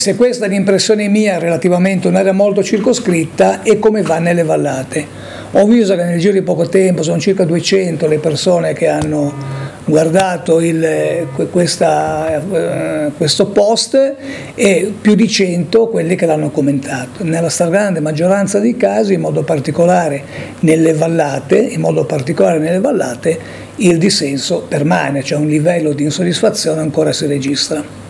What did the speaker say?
Se questa è l'impressione mia relativamente a un'area molto circoscritta, e come va nelle vallate. Ho visto che nel giro di poco tempo sono circa 200 le persone che hanno guardato questo post, e più di 100 quelli che l'hanno commentato. Nella stragrande maggioranza dei casi, in modo particolare nelle vallate, il dissenso permane, cioè un livello di insoddisfazione ancora si registra.